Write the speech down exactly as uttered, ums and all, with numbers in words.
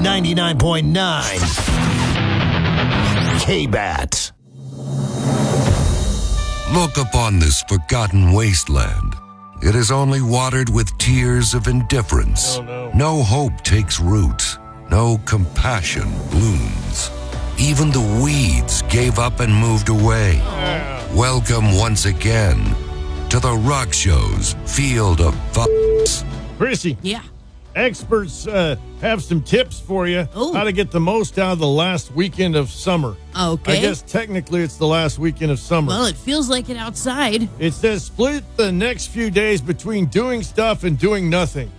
ninety-nine point nine K-Bat. Look upon this forgotten wasteland. It is only watered with tears of indifference. Oh, no. No hope takes root. No compassion blooms. Even the weeds gave up and moved away. Yeah. Welcome once again to the Rock Show's Field of F***s. Chrissy, Yeah. experts uh, have some tips for you Ooh. how to get the most out of the last weekend of summer. Okay. I guess technically it's the last weekend of summer. Well, it feels like it outside. It says split the next few days between doing stuff and doing nothing.